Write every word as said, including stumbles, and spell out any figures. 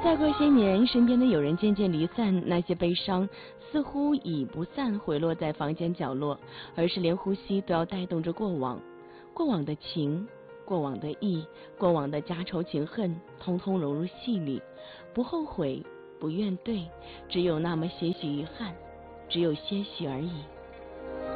再过些年，身边的友人渐渐离散，那些悲伤似乎已不散，回落在房间角落，而是连呼吸都要带动着过往，过往的情，过往的意，过往的家仇情恨，通通融入戏里，不后悔，不怨怼，只有那么些许遗憾，只有些许而已。